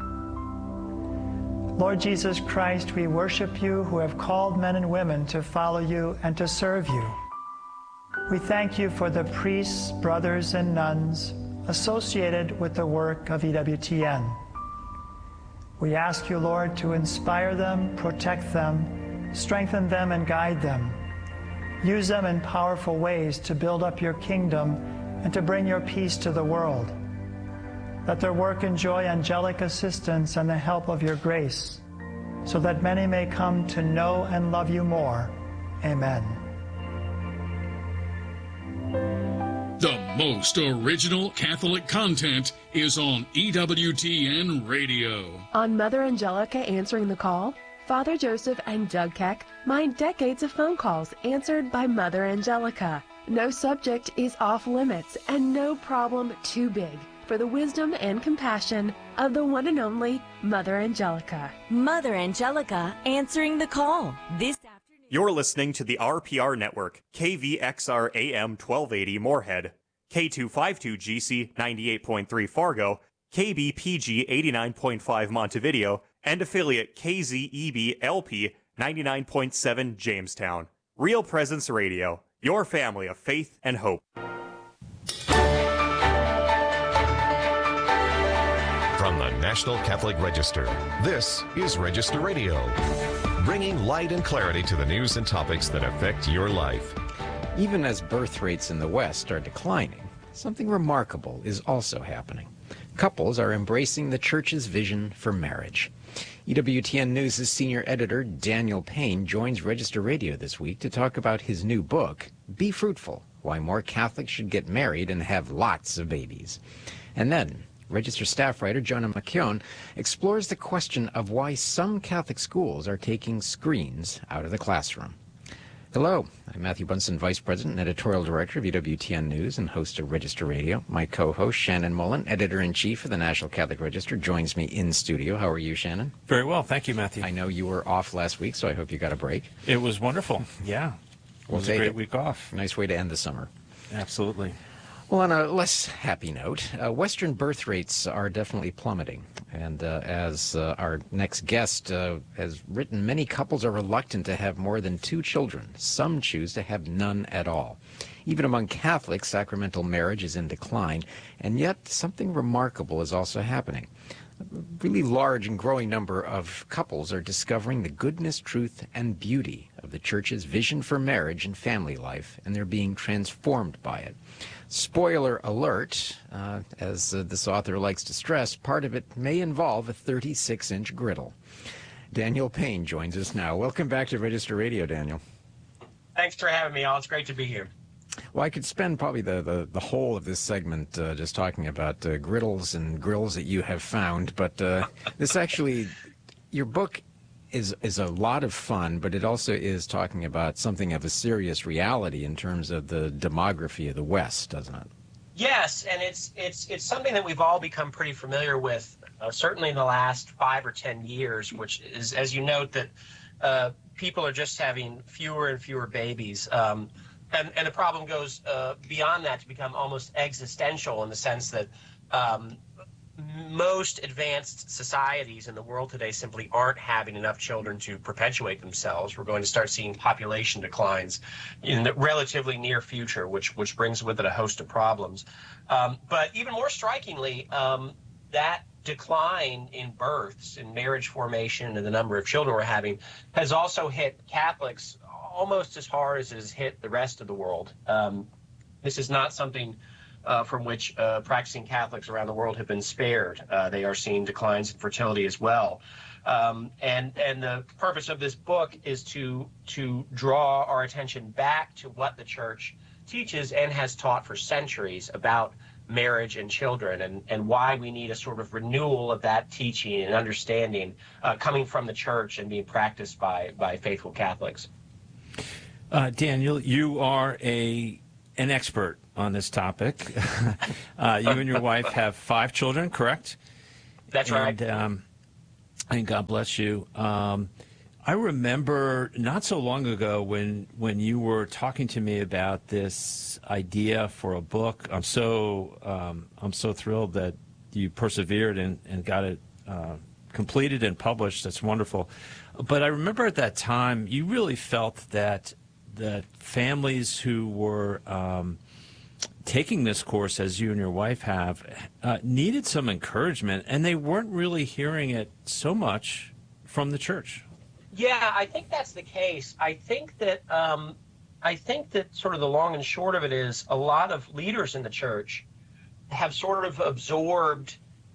Lord Jesus Christ, we worship you who have called men and women to follow you and to serve you. We thank you for the priests, brothers, and nuns associated with the work of E W T N. We ask you, Lord, to inspire them, protect them, strengthen them, and guide them. Use them in powerful ways to build up your kingdom and to bring your peace to the world. Let their work enjoy angelic assistance and the help of your grace, so that many may come to know and love you more. Amen. The most original Catholic content is on E W T N Radio. On Mother Angelica Answering the Call, Father Joseph and Doug Keck mine decades of phone calls answered by Mother Angelica. No subject is off limits and no problem too big for the wisdom and compassion of the one and only Mother Angelica. Mother Angelica Answering the Call. This afternoon. You're listening to the R P R Network, K V X R A M twelve eighty Moorhead, K two fifty-two G C ninety-eight point three Fargo, K B P G eighty-nine point five Montevideo, and affiliate K Z E B L P ninety-nine point seven Jamestown. Real Presence Radio, your family of faith and hope. From the National Catholic Register, this is Register Radio, bringing light and clarity to the news and topics that affect your life. Even as birth rates in the West are declining, something remarkable is also happening. Couples are embracing the Church's vision for marriage. E W T N News' senior editor, Daniel Payne, joins Register Radio this week to talk about his new book, Be Fruitful, Why More Catholics Should Get Married and Have Lots of Babies. And then, Register staff writer Jonah McKeown explores the question of why some Catholic schools are taking screens out of the classroom. Hello, I'm Matthew Bunson, Vice President and Editorial Director of E W T N News and host of Register Radio. My co-host, Shannon Mullen, Editor-in-Chief of the National Catholic Register, joins me in studio. How are you, Shannon? Very well, thank you, Matthew. I know you were off last week, so I hope you got a break. It was wonderful, yeah. It We'll was a great it. week off. Nice way to end the summer. Absolutely. Well, on a less happy note, uh, Western birth rates are definitely plummeting. And uh, as uh, our next guest uh, has written, many couples are reluctant to have more than two children. Some choose to have none at all. Even among Catholics, sacramental marriage is in decline. And yet, something remarkable is also happening. A really large and growing number of couples are discovering the goodness, truth, and beauty of the Church's vision for marriage and family life, and they're being transformed by it. Spoiler alert, uh, as uh, this author likes to stress, part of it may involve a thirty-six inch griddle. Daniel Payne joins us now. Welcome back to Register Radio, Daniel. Thanks for having me, Al. It's great to be here. Well, I could spend probably the, the, the whole of this segment uh, just talking about uh, griddles and grills that you have found, but uh, this actually, your book is is a lot of fun, but it also is talking about something of a serious reality in terms of the demography of the West, doesn't it? Yes, and it's it's it's something that we've all become pretty familiar with, uh, certainly in the last five or ten years, which is, as you note, that uh, people are just having fewer and fewer babies. Um, and, and the problem goes uh, beyond that to become almost existential in the sense that um, most advanced societies in the world today simply aren't having enough children to perpetuate themselves. We're going to start seeing population declines in the relatively near future, which which brings with it a host of problems. Um, but even more strikingly, um, that decline in births, in marriage formation, and the number of children we're having has also hit Catholics almost as hard as it has hit the rest of the world. Um, this is not something Uh, from which uh, practicing Catholics around the world have been spared. Uh, they are seeing declines in fertility as well. Um, and and the purpose of this book is to to draw our attention back to what the Church teaches and has taught for centuries about marriage and children, and, and why we need a sort of renewal of that teaching and understanding uh, coming from the church and being practiced by, by faithful Catholics. Uh, Daniel, you are a an expert on this topic. uh, you and your wife have five children, correct? That's and, right. Um, and God bless you. Um, I remember not so long ago when when you were talking to me about this idea for a book. I'm so um, I'm so thrilled that you persevered and, and got it uh, completed and published. That's wonderful. But I remember at that time you really felt that that families who were um, taking this course, as you and your wife have, uh, needed some encouragement, and they weren't really hearing it so much from the church. Yeah, I think that's the case. I think that um, I think that sort of the long and short of it is a lot of leaders in the church have sort of absorbed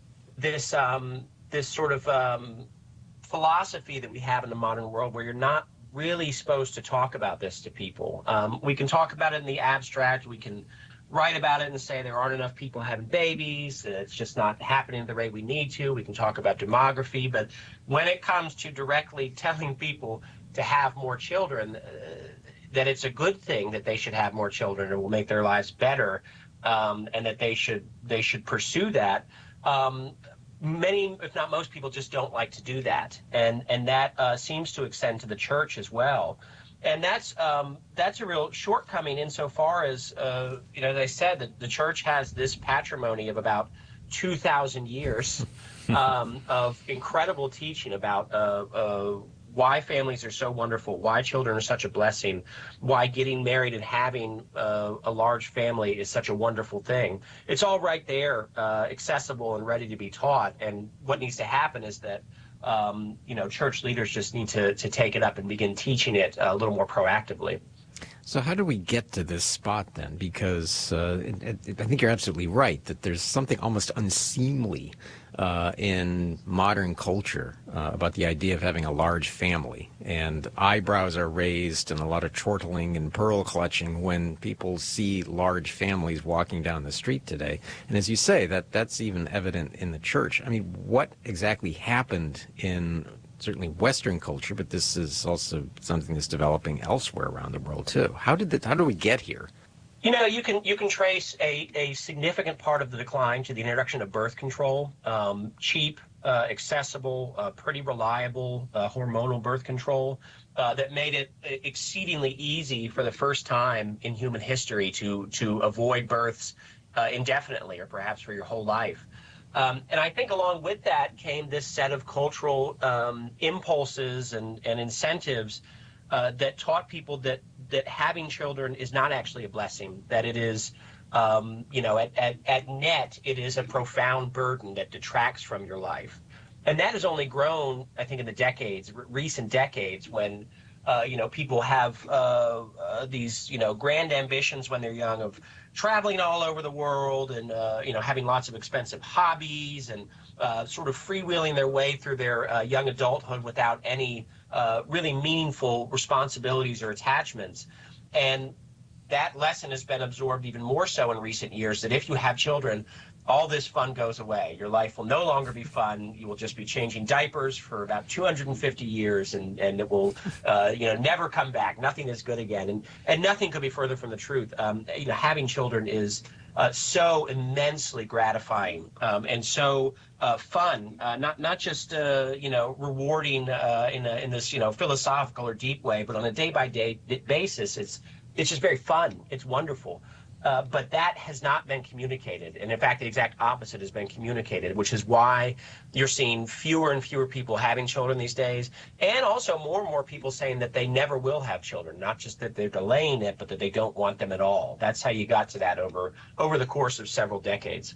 this um, this sort of um, philosophy that we have in the modern world, where you're not really supposed to talk about this to people. Um, we can talk about it in the abstract. We can write about it and say there aren't enough people having babies. It's just not happening at the rate we need to. We can talk about demography. But when it comes to directly telling people to have more children, uh, that it's a good thing that they should have more children and will make their lives better, um, and that they should they should pursue that, um, many, if not most people, just don't like to do that. And, and that uh, seems to extend to the church as well. And that's um, that's a real shortcoming insofar as, uh, you know, as I said, that the church has this patrimony of about two thousand years um, of incredible teaching about uh, uh, why families are so wonderful, why children are such a blessing, why getting married and having uh, a large family is such a wonderful thing. It's all right there, uh, accessible and ready to be taught. And what needs to happen is that Um, you know, church leaders just need to, to take it up and begin teaching it a little more proactively. So how do we get to this spot then? Because uh, it, it, I think you're absolutely right that there's something almost unseemly uh, in modern culture uh, about the idea of having a large family. And eyebrows are raised and a lot of chortling and pearl clutching when people see large families walking down the street today. And as you say, that that's even evident in the church. I mean, what exactly happened in certainly Western culture, but this is also something that's developing elsewhere around the world too. How did that, how do we get here? You know, you can you can trace a, a significant part of the decline to the introduction of birth control, um, cheap, uh, accessible, uh, pretty reliable uh, hormonal birth control uh, that made it exceedingly easy for the first time in human history to to avoid births uh, indefinitely or perhaps for your whole life. Um, and I think along with that came this set of cultural um, impulses and, and incentives uh, that taught people that that having children is not actually a blessing, that it is, um, you know, at, at, at net, it is a profound burden that detracts from your life. And that has only grown, I think, in the decades, r- recent decades, when, uh, you know, people have uh, uh, these, you know, grand ambitions when they're young of traveling all over the world and, uh, you know, having lots of expensive hobbies and uh, sort of freewheeling their way through their uh, young adulthood without any uh, really meaningful responsibilities or attachments. And that lesson has been absorbed even more so in recent years, that if you have children, all this fun goes away. Your life will no longer be fun. You will just be changing diapers for about two hundred fifty years, and, and it will, uh, you know, never come back. Nothing is good again. And, and nothing could be further from the truth. Um, you know, having children is uh, so immensely gratifying um, and so uh, fun, uh, not not just, uh, you know, rewarding uh, in, a, in this, you know, philosophical or deep way, but on a day-by-day basis, it's, it's just very fun. It's wonderful. Uh, but that has not been communicated. And in fact, the exact opposite has been communicated, which is why you're seeing fewer and fewer people having children these days. And also more and more people saying that they never will have children, not just that they're delaying it, but that they don't want them at all. That's how you got to that over, over the course of several decades.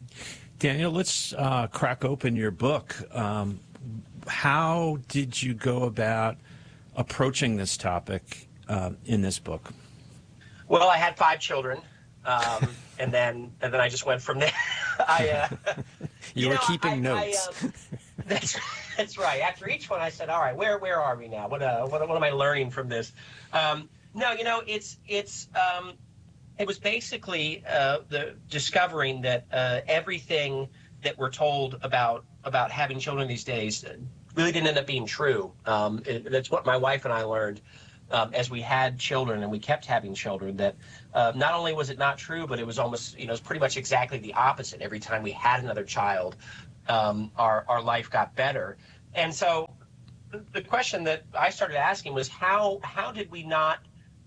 Daniel, let's uh, crack open your book. Um, how did you go about approaching this topic uh, in this book? Well, I had five children, um, and then and then I just went from there. I, uh, you, you were know, keeping I, notes. I, um, that's that's right. After each one, I said, "All right, where where are we now? What uh, what, what am I learning from this?" Um, no, you know, it's it's um, it was basically uh, the discovering that uh, everything that we're told about about having children these days really didn't end up being true. Um, it, that's what my wife and I learned um, as we had children and we kept having children, that uh, not only was it not true, but it was almost, you know, it was pretty much exactly the opposite. Every time we had another child, um, our, our life got better. And so the question that I started asking was how, how did we not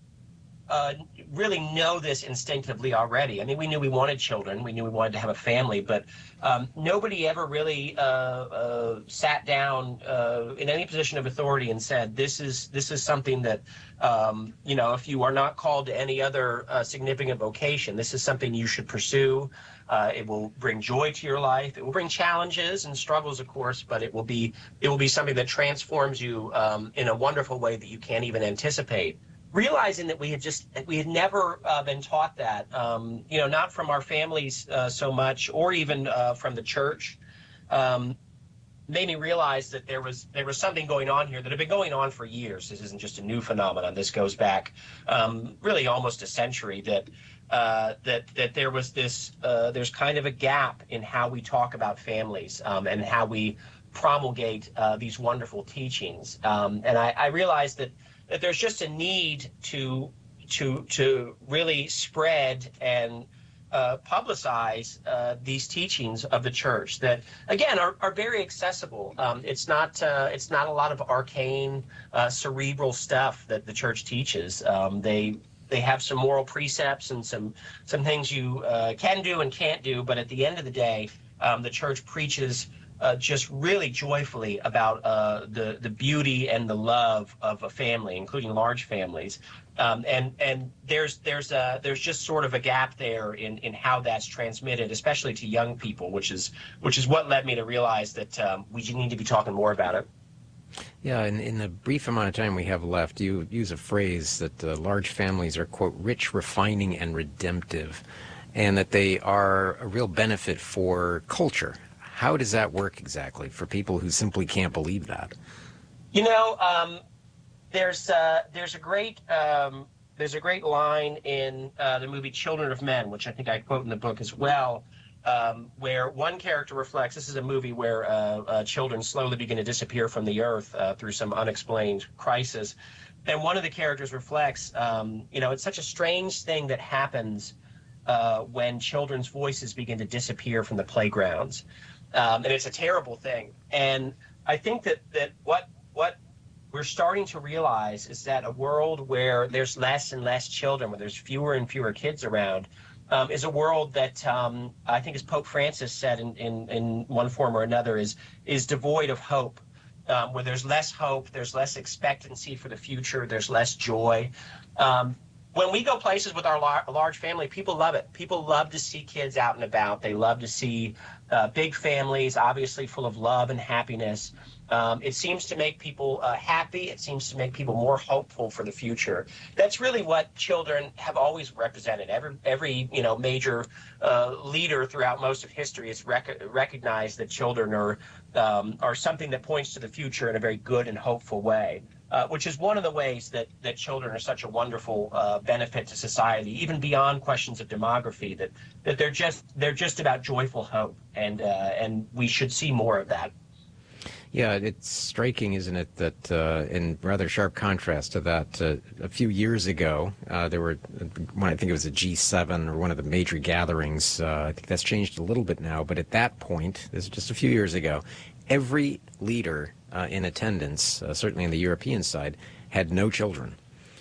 Uh, really know this instinctively already? I mean, we knew we wanted children, we knew we wanted to have a family, but um, nobody ever really uh, uh, sat down uh, in any position of authority and said, this is this is something that, um, you know, if you are not called to any other uh, significant vocation, this is something you should pursue. Uh, it will bring joy to your life. It will bring challenges and struggles, of course, but it will be it will be something that transforms you um, in a wonderful way that you can't even anticipate. Realizing that we had just we had never uh, been taught that, um, you know, not from our families uh, so much, or even uh, from the church, um, made me realize that there was there was something going on here that had been going on for years. This isn't just a new phenomenon. This goes back um, really almost a century. That uh, that that there was this uh, there's kind of a gap in how we talk about families um, and how we promulgate uh, these wonderful teachings. Um, and I, I realized that. that there's just a need to to to really spread and uh, publicize uh, these teachings of the church that, again, are, are very accessible. Um, it's not uh, it's not a lot of arcane, uh, cerebral stuff that the church teaches. Um, they they have some moral precepts and some some things you uh, can do and can't do. But at the end of the day, um, the church preaches Uh, just really joyfully about uh, the the beauty and the love of a family, including large families, um, and and there's there's a, there's just sort of a gap there in, in how that's transmitted, especially to young people, which is which is what led me to realize that um, we need to be talking more about it. Yeah, in, in the brief amount of time we have left, you use a phrase that uh, large families are, quote, rich, refining, and redemptive, and that they are a real benefit for culture. How does that work exactly for people who simply can't believe that? You know, um, there's uh, there's a great um, there's a great line in uh, the movie Children of Men, which I think I quote in the book as well, um, where one character reflects. This is a movie where uh, uh, children slowly begin to disappear from the earth uh, through some unexplained crisis, and one of the characters reflects, um, you know, it's such a strange thing that happens uh, when children's voices begin to disappear from the playgrounds. Um, and it's a terrible thing. And I think that, that what what we're starting to realize is that a world where there's less and less children, where there's fewer and fewer kids around, um, is a world that um, I think, as Pope Francis said in, in, in one form or another, is is devoid of hope. Um, where there's less hope, there's less expectancy for the future, there's less joy. Um, When we go places with our lar- large family, people love it. People love to see kids out and about. They love to see uh, big families, obviously full of love and happiness. Um, it seems to make people uh, happy. It seems to make people more hopeful for the future. That's really what children have always represented. Every, every you know, major uh, leader throughout most of history has rec- recognized that children are um, are something that points to the future in a very good and hopeful way. Uh, which is one of the ways that, that children are such a wonderful uh, benefit to society, even beyond questions of demography. That, that they're just they're just about joyful hope, and uh, and we should see more of that. Yeah, it's striking, isn't it, that uh, in rather sharp contrast to that, uh, a few years ago, uh, there were, when I think it was a G seven or one of the major gatherings. Uh, I think that's changed a little bit now, but at that point, this is just a few years ago, every leader Uh, in attendance, uh, certainly on the European side, had no children.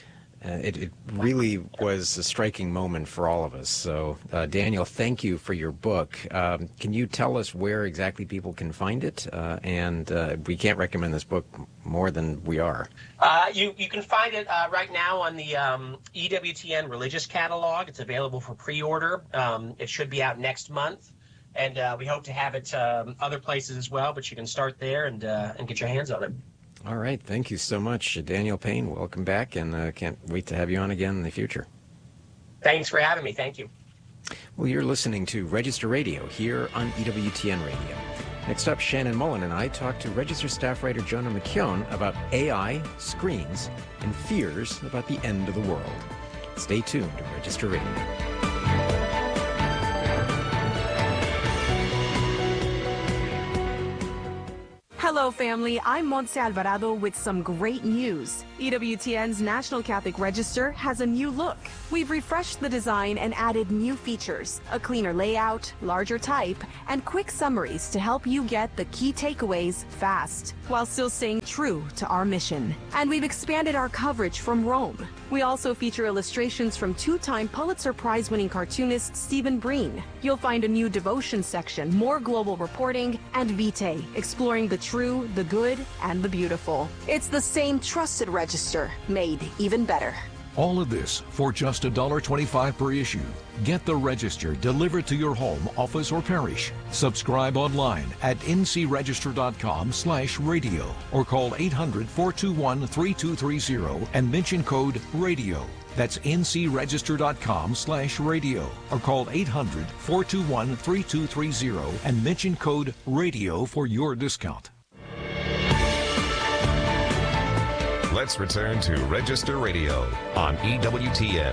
Uh, it, it really was a striking moment for all of us. So, uh, Daniel, thank you for your book. Um, can you tell us where exactly people can find it? Uh, and uh, we can't recommend this book more than we are. Uh, you, you can find it uh, right now on the um, E W T N Religious Catalog. It's available for pre-order. Um, it should be out next month. And uh, we hope to have it um, other places as well, but you can start there and uh, and get your hands on it. All right. Thank you so much, Daniel Payne. Welcome back, and uh, can't wait to have you on again in the future. Thanks for having me. Thank you. Well, you're listening to Register Radio here on E W T N Radio. Next up, Shannon Mullen and I talk to Register staff writer Jonah McKeown about A I, screens, and fears about the end of the world. Stay tuned to Register Radio. Hello, family. I'm Montse Alvarado with some great news. E W T N's National Catholic Register has a new look. We've refreshed the design and added new features, a cleaner layout, larger type, and quick summaries to help you get the key takeaways fast, while still staying true to our mission. And we've expanded our coverage from Rome. We also feature illustrations from two-time Pulitzer Prize-winning cartoonist Stephen Breen. You'll find a new devotion section, more global reporting, and Vitae, exploring the true, the good, and the beautiful. It's the same trusted register, made even better. All of this for just one dollar twenty-five per issue. Get the Register delivered to your home, office, or parish. Subscribe online at n c register dot com slash radio or call eight hundred, four two one, three two three zero and mention code RADIO. That's n c register dot com slash radio or call eight hundred, four two one, three two three zero and mention code RADIO for your discount. Let's return to Register Radio on E W T N.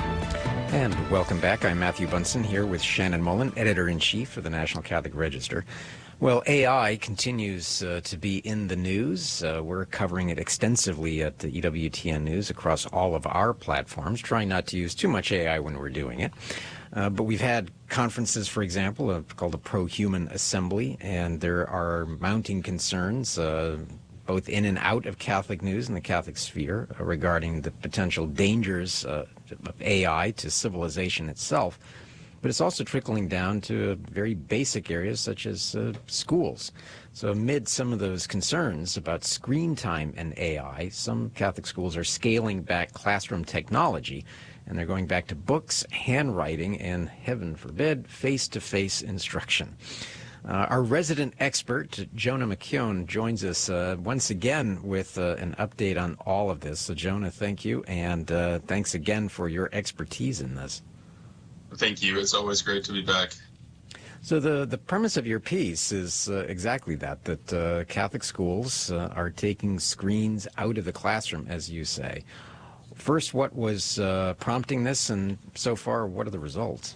And welcome back. I'm Matthew Bunson here with Shannon Mullen, Editor-in-Chief of the National Catholic Register. Well, A I continues uh, to be in the news. Uh, we're covering it extensively at the E W T N News across all of our platforms, trying not to use too much A I when we're doing it. Uh, but we've had conferences, for example, uh, called the Pro-Human Assembly, and there are mounting concerns uh, both in and out of Catholic news and the Catholic sphere uh, regarding the potential dangers uh, of A I to civilization itself. But it's also trickling down to very basic areas such as uh, schools. So amid some of those concerns about screen time and A I, some Catholic schools are scaling back classroom technology, and they're going back to books, handwriting, and, heaven forbid, face-to-face instruction. Uh, our resident expert, Jonah McKeown, joins us uh, once again with uh, an update on all of this. So, Jonah, thank you, and uh, thanks again for your expertise in this. Thank you. It's always great to be back. So the, the premise of your piece is uh, exactly that, that uh, Catholic schools uh, are taking screens out of the classroom, as you say. First, what was uh, prompting this, and so far, what are the results?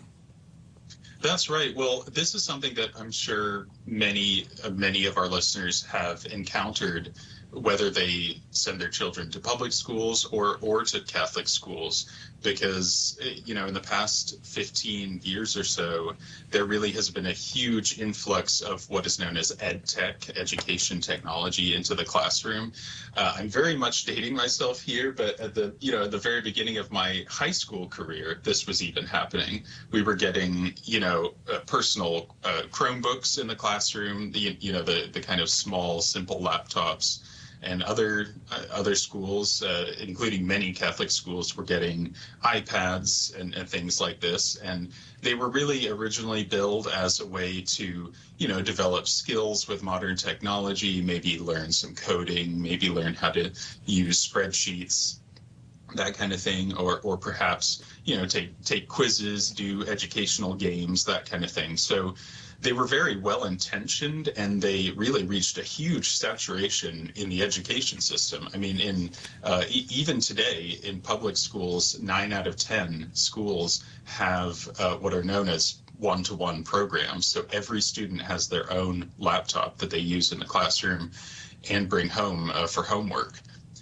That's right. Well, this is something that I'm sure many, uh, many of our listeners have encountered, whether they send their children to public schools or, or to Catholic schools, because, you know, in the past fifteen years or so, there really has been a huge influx of what is known as ed tech, education technology, into the classroom. Uh, I'm very much dating myself here, but at the, you know, at the very beginning of my high school career, this was even happening. We were getting, you know, uh, personal uh, Chromebooks in the classroom, the, you know, the, the kind of small, simple laptops. And other uh, other schools, uh, including many Catholic schools, were getting iPads and, and things like this. And they were really originally billed as a way to, you know, develop skills with modern technology, maybe learn some coding, maybe learn how to use spreadsheets, that kind of thing, or or perhaps, you know, take take quizzes, do educational games, that kind of thing. So they were very well-intentioned, and they really reached a huge saturation in the education system. I mean, in uh, e- even today in public schools, nine out of ten schools have uh, what are known as one-to-one programs. So every student has their own laptop that they use in the classroom and bring home uh, for homework.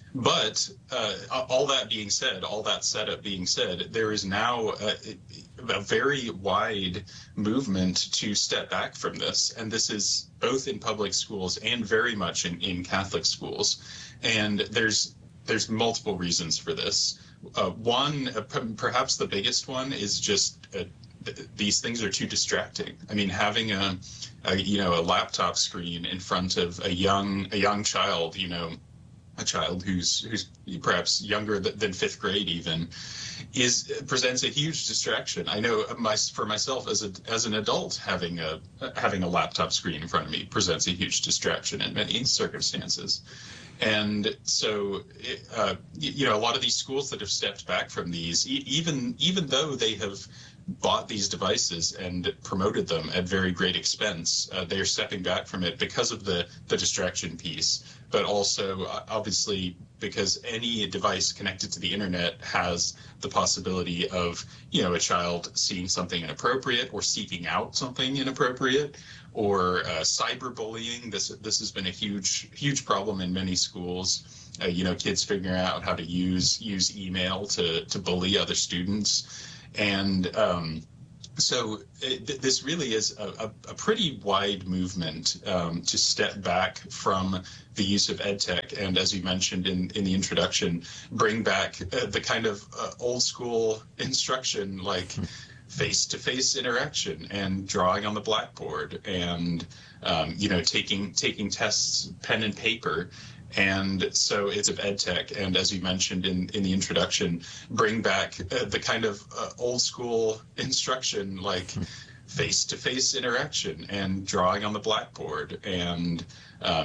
But uh, all that being said, all that setup being said, there is now a, a very wide movement to step back from this. And this is both in public schools and very much in, in Catholic schools. And there's there's multiple reasons for this. Uh, one, uh, p- perhaps the biggest one, is just uh, th- these things are too distracting. I mean, having a, a you know a laptop screen in front of a young a young child, you know. a child who's who's perhaps younger th- than fifth grade even, is presents a huge distraction. I know my, for myself as a as an adult, having a having a laptop screen in front of me presents a huge distraction in many circumstances. And so, uh, you know, a lot of these schools that have stepped back from these, e- even even though they have bought these devices and promoted them at very great expense, uh, they're stepping back from it because of the, the distraction piece. but also uh, obviously because any device connected to the internet has the possibility of, you know, a child seeing something inappropriate or seeking out something inappropriate, or uh, cyberbullying. This this has been a huge huge problem in many schools. Uh, you know, kids figuring out how to use use email to to bully other students, and um, so it, this really is a, a, a pretty wide movement um, to step back from the use of EdTech, and as you mentioned in, in the introduction, bring back uh, the kind of uh, old school instruction, like face-to-face interaction and drawing on the blackboard, and um, you know, taking taking tests pen and paper. And so it's of EdTech, and as you mentioned in, in the introduction, bring back uh, the kind of uh, old school instruction, like face-to-face interaction and drawing on the blackboard, and um,